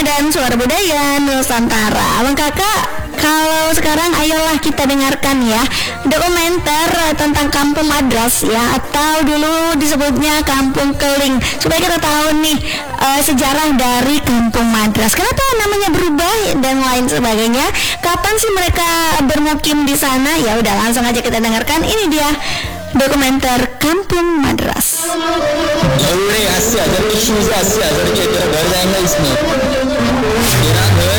dan Suara Budaya Nusantara. Abang Kakak, kalau sekarang ayolah kita dengarkan ya dokumenter tentang Kampung Madras ya, atau dulu disebutnya Kampung Keling, supaya kita tahu nih sejarah dari Kampung Madras. Kenapa namanya berubah dan lain sebagainya? Kapan sih mereka bermukim di sana? Ya udah, langsung aja kita dengarkan. Ini dia dokumenter Kampung Madras. जरूर आसिया जरूर शूज आसिया जरूर के घर जाएंगे इसमें मेरा घर